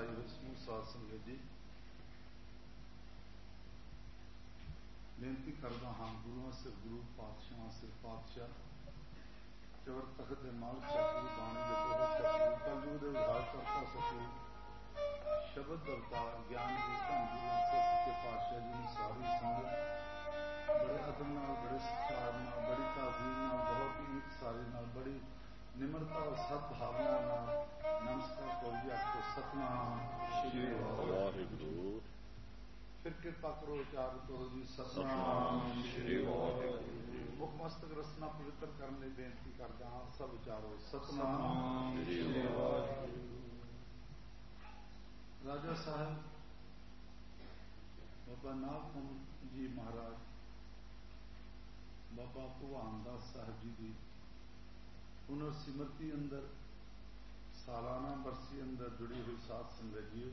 आए हुए समूह साध संगत जी, बेनती करदा हाँ गुरुआं सिर गुरु पातशाह सिर पातशाह चवर तखत दे मालक सतगुरु बाणी दे बहुत सतगुरु कलयुग दे उद्धार करता सतगुरु शब्द अवतार ज्ञान गुरु धन गुरु सच्चे पातशाह जी ने सारी संगत बड़े अदब नाल बड़े सत्कार नाल बड़ी ताज़ीम नाल बहुत ही सारी नाल बड़ी निम्रता और सद्भावना नाल नमस्कार करो आपको सतनाम श्री वाहिगुरू। फिर कृपा करो उचार करो जी सतनाम श्री वाहिगुरू। मुख मस्तक रसना पवित्र करने की बेनती करदा हाँ सब उचारो सतनाम श्री वाहिगुरू। राजा साहब बाबा नागपुर जी महाराज बाबा भगवान दास साहब जी की पुनर सिमरती अंदर सालाना बरसी अंदर जुड़ी हुई साध संगत जी,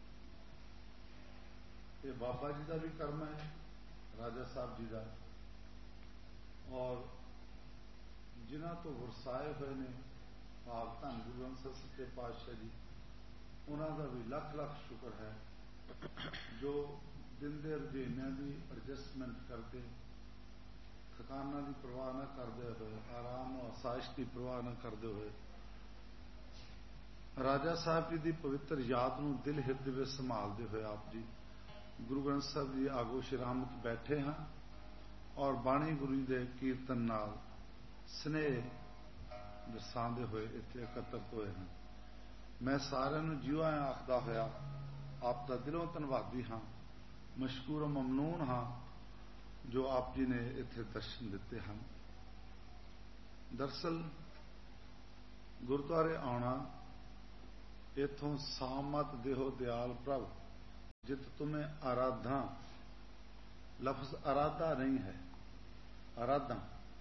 ये बाबा जी का भी कर्म है राजा साहब जी का, और जिन्हों तो वरसाए हुए ने भाग धन गुरु ग्रंथ साहिब सच्चे पातशाह जी, उन्होंने भी लख लख शुक्र है जो दिन के रुझेवों की एडजस्टमेंट करके थकाना की परवाह न करते हुए आराम और आसाइश की परवाह न करते हुए राजा साहब जी की पवित्र याद को दिल हिरदे में संभालते हुए आप जी गुरु ग्रंथ साहब जी आगोश रामत बैठे हाँ और बाणी गुरु जी के कीर्तन नाल स्नेह दर्शाते हुए इतने एकत्रित हुए हैं। मैं सारे जीवा आखदा होया आप का दिलों धन्यवादी हाँ, मशकूर ममनून हाँ जो आप जी ने इत्थे दर्शन दिते हैं। दरअसल गुरुद्वारे आना इथों सामत देहो दयाल प्रभ जित तुम्हें आराधा, लफ्ज आराधा नहीं है आराधा,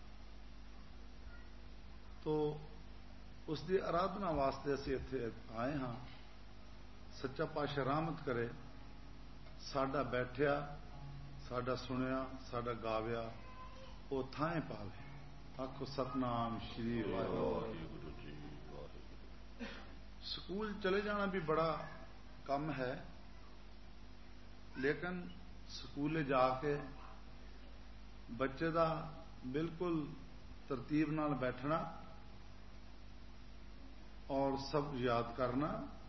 तो उसकी आराधना वास्ते असी इत्थे आए हाँ। सच्चा पातशाह रहमत करे साडा बैठिया साडा सुनिया साडा गाविया वो थाए पावे। आखो सतनाम श्री वाहिगुरू जी। स्कूल चले जाना भी बड़ा कम है, लेकिन स्कूले जाके बच्चे का बिल्कुल तरतीब नाल बैठना और सब याद करना,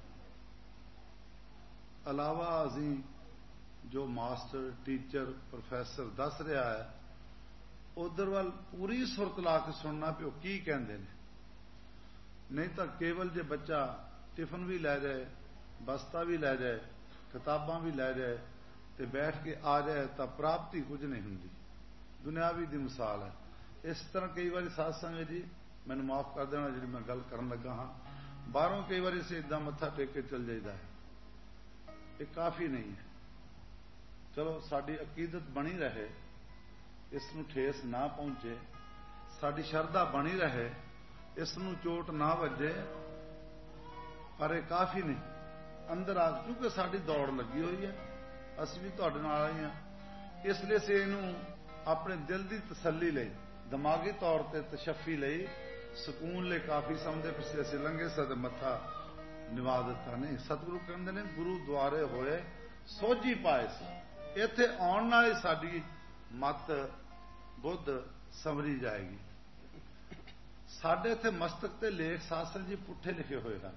अलावा असी जो मास्टर टीचर प्रोफैसर दस रहा है उधर वाल पूरी सुरत ला के सुनना पिओ की कहते हैं। नहीं तो केवल जे बच्चा टिफन भी लै जाए बस्ता भी लै जाए किताबां भी लै जाए तो बैठ के आ जाए तो प्राप्ति कुछ नहीं होंगी, दुनियावी दी मिसाल है। इस तरह कई बार साध संगत जी मैंने माफ कर देना जी मैं गल करन लगा हाँ, बाहरों कई बार इसे इदा मत्था टेक के चल जाइदा है, ये काफी नहीं है। चलो साडी अकीदत बनी रहे, इसनूं ठेस ना पहुंचे, साडी शरधा बनी रहे, इसनूं चोट ना वजे, पर यह काफी नहीं। अंदर आ क्योंकि साडी दौड़ लगी हुई है, असीं भी तुहाडे नाल ही हां, इसलिए असीं इहनूं अपने दिल की तसल्ली लई दिमागी तौर पर तशफी लई सुकून ले काफी समझे पिछले असीं लंघे सद मत्था निवा दिता नहीं। सतगुरु कहंदे ने गुरु द्वारे होए सोझी पाए सी, इत्थे आउण नाल ही साडी मत बुद्ध संवरी जाएगी। साडे इत्थे मस्तक ते लेख शास्त्र जी पुठे लिखे हुए हैं,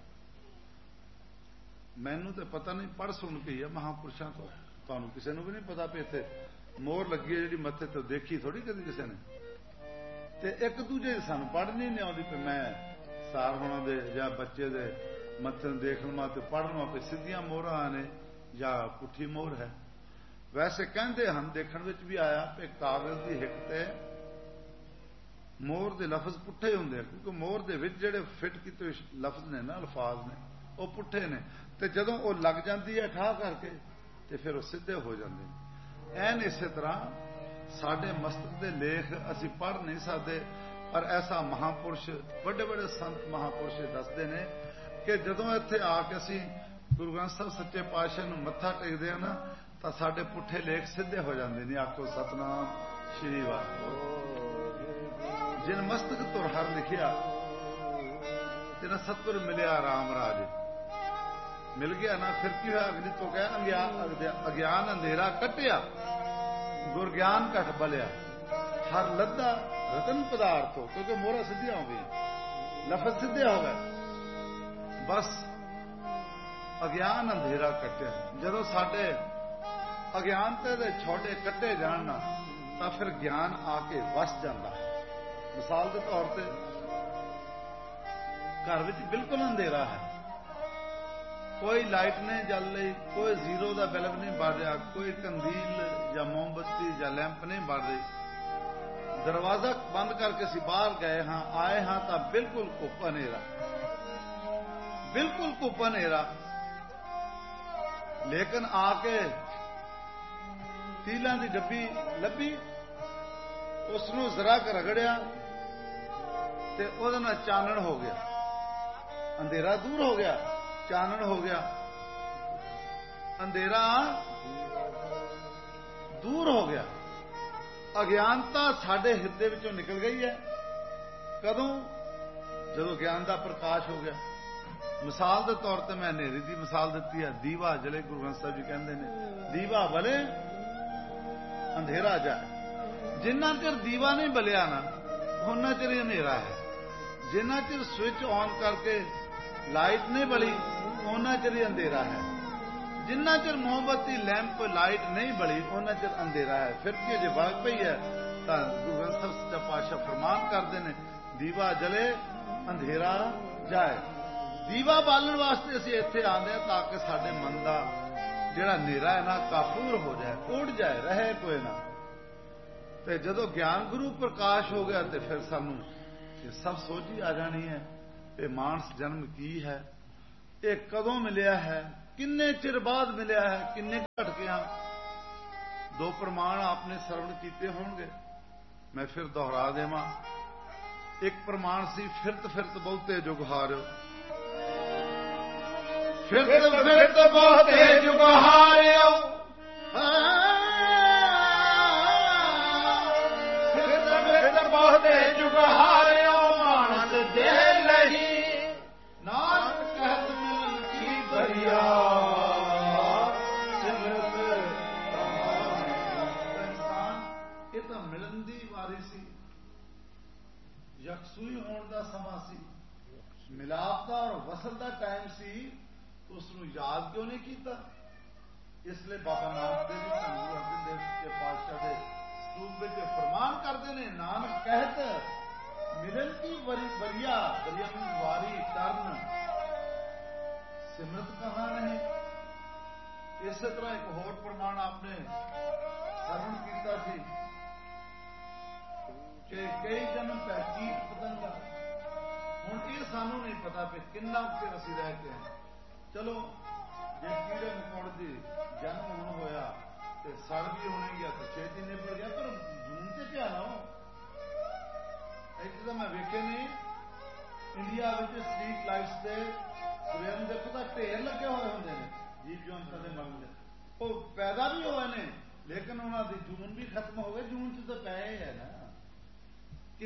मैनू तो पता नहीं पढ़ सुन के ही है महापुरुषों को, तुहानू किसी को भी नहीं पता भी इत्थे मोहर लगी है जी मत्थे तो देखी थोड़ी कभी किसी ने, ते एक दूजे सानू पढ़ नहीं आउंदी पे मैं सार होना दे या बच्चे दे मत्थे देख लवा तो पढ़ लवा पे सीधियां मोहरां ने या पुठी मोहर है। वैसे कहते हम देखने में भी आया कि कागज की हिक ते मोहर के लफज पुठे होंगे, क्योंकि मोहर के जिहड़े फिट किए लफज ने ना अल्फाज ने वो पुठे ने, तो जदों वो लग जाती है ठा करके तो फिर वो सीधे हो जाते हैं। एन इस तरह साडे मस्तक के लेख असी पढ़ नहीं सकते, पर ऐसा महापुरुष बड़े बड़े संत महापुरुष दसते हैं कि जदों इत्थे आके असी गुरु ग्रंथ साहिब सच्चे पातशाह नूं मत्था टेकदे हैं ना तो साडे पुठे लेख सीधे हो जाते हैं। आखो सतनाम श्री वाहिगुरू। जिन मस्तक तुर हर लिखिया तिन्हां सतगुर मिलिया राम राज, ਮਿਲ ਗਿਆ ਨਾ, ਫਿਰ ਕੀ ਹੋਇਆ? ਅਗਨੀ ਤੋਂ ਕਹਿ ਅਗਿਆਨ ਅੰਧੇਰਾ ਕੱਟਿਆ, ਗੁਰ ਗਿਆਨ ਘਟ ਬਲਿਆ, ਹਰ ਲੱਦਾ ਰਤਨ ਪਦਾਰਥ ਹੋ, ਕਿਉਂਕਿ ਮੋਹਰਾ ਸਿੱਧੀਆਂ ਹੋ ਗਈ, ਲਫ਼ਜ਼ ਸਿੱਧੇ ਹੋ ਗਏ। ਬਸ ਅਗਿਆਨ ਅੰਧੇਰਾ ਕੱਟਿਆ। ਜਦੋਂ ਸਾਡੇ ਅਗਿਆਨਤੇ ਦੇ ਛੋਟੇ ਕੱਟੇ ਜਾਣ ਨਾ, ਤਾਂ ਫਿਰ ਗਿਆਨ ਆ ਕੇ ਵਸ ਜਾਂਦਾ ਹੈ। ਮਿਸਾਲ ਦੇ ਤੌਰ ਤੇ ਘਰ ਵਿੱਚ ਬਿਲਕੁਲ ਅੰਧੇਰਾ ਹੈ, ਕੋਈ ਲਾਈਟ ਨਹੀਂ ਜਲ ਰਹੀ, ਕੋਈ ਜ਼ੀਰੋ ਦਾ ਬਲਬ ਨਹੀਂ ਬਲ ਰਿਹਾ, ਕੋਈ ਕੰਦੀਲ ਜਾਂ ਮੋਮਬੱਤੀ ਜਾਂ ਲੈਂਪ ਨਹੀਂ ਬਲ ਰਹੀ, ਦਰਵਾਜ਼ਾ ਬੰਦ ਕਰਕੇ ਅਸੀਂ ਬਾਹਰ ਗਏ ਹਾਂ, ਆਏ ਹਾਂ ਤਾਂ ਬਿਲਕੁਲ ਘੁੱਪ ਹਨੇਰਾ, ਬਿਲਕੁਲ ਘੁੱਪ ਹਨੇਰਾ। ਲੇਕਿਨ ਆ ਕੇ ਤੀਲਾਂ ਦੀ ਡੱਬੀ ਲੱਭੀ, ਉਸ ਨੂੰ ਜ਼ਰਾ ਕੁ ਰਗੜਿਆ ਤੇ ਉਹਦੇ ਨਾਲ ਚਾਨਣ ਹੋ ਗਿਆ, ਅੰਧੇਰਾ ਦੂਰ ਹੋ ਗਿਆ, ਚਾਨਣ ਹੋ ਗਿਆ, ਅੰਧੇਰਾ ਦੂਰ ਹੋ ਗਿਆ। ਅਗਿਆਨਤਾ ਸਾਡੇ ਹਿਰਦੇ ਵਿੱਚੋਂ ਨਿਕਲ ਗਈ ਹੈ। ਕਦੋਂ? ਜਦੋਂ ਗਿਆਨ ਦਾ ਪ੍ਰਕਾਸ਼ ਹੋ ਗਿਆ। ਮਿਸਾਲ ਦੇ ਤੌਰ ਤੇ ਮੈਂ ਹਨੇਰੇ ਦੀ ਮਿਸਾਲ ਦਿੱਤੀ ਹੈ। ਦੀਵਾ ਜਲੇ, ਗੁਰੂ ਗ੍ਰੰਥ ਸਾਹਿਬ ਜੀ ਕਹਿੰਦੇ ਨੇ ਦੀਵਾ ਬਲੇ ਅੰਧੇਰਾ ਜਾਏ। ਜਿੰਨਾ ਚਿਰ ਦੀਵਾ ਨਹੀਂ ਬਲਿਆ ਨਾ, ਉਹਨਾਂ ਚਿਰ ਹਨੇਰਾ ਹੈ। ਜਿੰਨਾ ਚਿਰ ਸਵਿਚ ਆਨ ਕਰਕੇ ਲਾਈਟ ਨਹੀਂ ਬਲੀ, ਉਹਨਾਂ ਚਿਰ ਅੰਧੇਰਾ ਹੈ। ਜਿੰਨਾ ਚਿਰ ਮੋਮਬੱਤੀ ਲੈਂਪ ਲਾਈਟ ਨਹੀਂ ਬਲੀ, ਉਹਨਾਂ ਚਿਰ ਅੰਧੇਰਾ ਹੈ। ਫਿਰ ਕੀ ਜੇ ਵਗ ਪਈ ਹੈ ਤਾਂ ਗੁਰੂ ਗ੍ਰੰਥ ਸਾਹਿਬ ਸੱਚਾ ਪਾਤਸ਼ਾਹ ਫਰਮਾਨ ਕਰਦੇ ਨੇ, ਦੀਵਾ ਜਲੇ ਅੰਧੇਰਾ ਜਾਏ। ਦੀਵਾ ਬਾਲਣ ਵਾਸਤੇ ਅਸੀਂ ਇੱਥੇ ਆਉਂਦੇ ਹਾਂ ਤਾਂ ਕਿ ਸਾਡੇ ਮਨ ਦਾ ਜਿਹੜਾ ਹਨੇਰਾ ਹੈ ਨਾ, ਕਾਫੂਰ ਹੋ ਜਾਏ, ਉੱਡ ਜਾਏ, ਰਹੇ ਕੋਈ ਨਾ। ਤੇ ਜਦੋਂ ਗਿਆਨ ਗੁਰੂ ਪ੍ਰਕਾਸ਼ ਹੋ ਗਿਆ ਤੇ ਫਿਰ ਸਾਨੂੰ ਇਹ ਸਭ ਸੋਝੀ ਆ ਜਾਣੀ ਹੈ। ਇਹ ਮਾਨਸ ਜਨਮ ਕੀ ਹੈ, ਇਹ ਕਦੋਂ ਮਿਲਿਆ ਹੈ, ਕਿੰਨੇ ਚਿਰ ਬਾਅਦ ਮਿਲਿਆ ਹੈ, ਕਿੰਨੇ ਝਟਕਿਆਂ। ਦੋ ਪ੍ਰਮਾਣ ਆਪਨੇ ਸਰਵਣ ਕੀਤੇ ਹੋਣਗੇ, ਮੈਂ ਫਿਰ ਦੁਹਰਾ ਦੇਵਾਂ। ਇੱਕ ਪ੍ਰਮਾਣ ਸੀ, ਫਿਰਤ ਫਿਰਤ ਬਹੁਤੇ ਜੁਗ ਹਾਰਿਓ, ਫਿਰਤ ਫਿਰਤ ਬਹੁਤੇ ਜੁਗ ਹਾਰਿਓ, ਫਿਰਤ ਫਿਰਤ ਬਹੁਤੇ ਜੁਗ ਹਾਰਿਓ, ਮਾਨਸ ਦੇ ਲਈ ਨਾਨਕ ਕਹਿਤ ਮਿਲ ਕੀ ਬਰੀਆ। ਸਿਮਰਤ ਇਨਸਾਨ, ਇਹ ਤਾਂ ਮਿਲਣ ਦੀ ਵਾਰੀ ਸੀ, ਯਕਸੂਈ ਹੋਣ ਦਾ ਸਮਾਂ ਸੀ, ਮਿਲਾਪ ਦਾ ਔਰ ਵਸਲ ਦਾ ਟਾਈਮ ਸੀ। ਉਸ ਨੂੰ ਯਾਦ ਕਿਉਂ ਨਹੀਂ ਕੀਤਾ? ਇਸ ਲਈ ਬਾਬਾ ਨਾਨਕ ਦੇਵ ਜੀ ਗੁਰੂ ਅਰਜਨ ਦੇਵ ਜੀ ਪਾਤਸ਼ਾਹ ਦੇ ਸਰੂਪ ਵਿੱਚ ਫਰਮਾਨ ਕਰਦੇ ਨੇ, ਨਾਨਕ ਕਹਿਤ ਮਿਲਨ ਕੀ ਬਰੀਆ, ਬਰੀਆ ਨੂੰ ਵਾਰੀ ਕਰਨ ਸਿਮਰਤ ਕਹਾ ਨਹੀਂ। ਇਸੇ ਤਰ੍ਹਾਂ ਇੱਕ ਹੋਰ ਪ੍ਰਮਾਣ ਆਪਨੇ ਸਰਵਣ ਕੀਤਾ ਸੀ ਕਿ ਕਈ ਜਨਮ ਪੈ ਕੀਟ ਪਤੰਗਾ। ਹੁਣ ਇਹ ਸਾਨੂੰ ਨਹੀਂ ਪਤਾ ਕਿ ਕਿੰਨਾ ਚਿਰ ਅਸੀਂ ਰਹਿ ਕੇ ਆਏ। ਚਲੋ ਜੇ ਕੀੜੇ ਮਕੌੜੇ ਦੀ ਜਨਮ ਹੁਣ ਹੋਇਆ ਤੇ ਸੜ ਵੀ ਹੋਣੇ ਗਿਆ ਤੇ ਛੇਤੀ ਨਿਬੜ ਗਿਆ, ਪਰ ਜੂਨ ਤੇ ਕਿਆ ਨਾ ਇੱਥੇ ਤਾਂ ਮੈਂ ਵੇਖੇ ਨਹੀਂ, ਇੰਡੀਆ ਵਿੱਚ ਸਟਰੀਟ ਲਾਈਟਸ ਤੇ ਸਵੇਰ ਨੂੰ ਦੇਖੋ ਤਾਂ ਢੇਰ ਲੱਗੇ ਹੋਏ ਹੁੰਦੇ ਨੇ ਜੀਵ ਜੰਤੂਆਂ ਦੇ ਮਰਨ ਦੇ। ਉਹ ਪੈਦਾ ਵੀ ਹੋਏ ਨੇ, ਲੇਕਿਨ ਉਹਨਾਂ ਦੀ ਜੂਨ ਵੀ ਖਤਮ ਹੋ ਗਈ, ਜੂਨ ਚ ਤਾਂ ਪਏ ਹੈ ਨਾ।